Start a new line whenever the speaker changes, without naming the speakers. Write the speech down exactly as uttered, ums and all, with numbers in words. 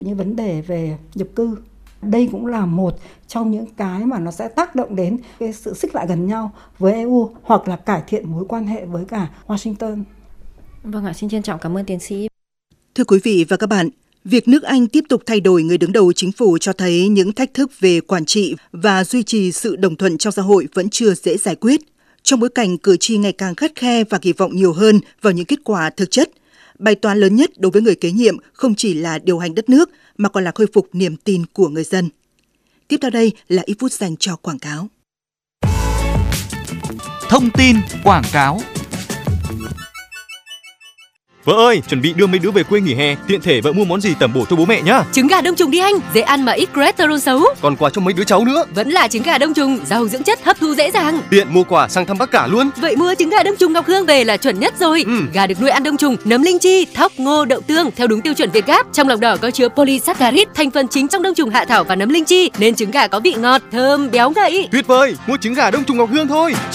Những vấn đề về nhập cư, đây cũng là một trong những cái mà nó sẽ tác động đến cái sự xích lại gần nhau với e u hoặc là cải thiện mối quan hệ với cả Washington.
Vâng ạ, xin trân trọng cảm ơn tiến sĩ.
Thưa quý vị và các bạn, việc nước Anh tiếp tục thay đổi người đứng đầu chính phủ cho thấy những thách thức về quản trị và duy trì sự đồng thuận trong xã hội vẫn chưa dễ giải quyết. Trong bối cảnh cử tri ngày càng khắt khe và kỳ vọng nhiều hơn vào những kết quả thực chất, bài toán lớn nhất đối với người kế nhiệm không chỉ là điều hành đất nước mà còn là khôi phục niềm tin của người dân. Tiếp theo đây là ít phút dành cho quảng cáo.
Thông tin quảng cáo.
Vợ ơi, chuẩn bị đưa mấy đứa về quê nghỉ hè, tiện thể vợ mua món gì tẩm bổ cho bố mẹ nhá.
Trứng gà đông trùng đi anh, dễ ăn mà ít cholesterol xấu.
Còn quà cho mấy đứa cháu nữa.
Vẫn là trứng gà đông trùng, giàu dưỡng chất, hấp thu dễ dàng.
Tiện mua quà sang thăm bác cả luôn.
Vậy mua trứng gà đông trùng Ngọc Hương về là chuẩn nhất rồi.
Ừ.
Gà được nuôi ăn đông trùng, nấm linh chi, thóc, ngô, đậu tương theo đúng tiêu chuẩn Việt Gáp. Trong lòng đỏ có chứa polysaccharide, thành phần chính trong đông trùng hạ thảo và nấm linh chi, nên trứng gà có vị ngọt, thơm, béo ngậy.
Tuyệt vời, mua trứng gà đông trùng Ngọc Hương thôi.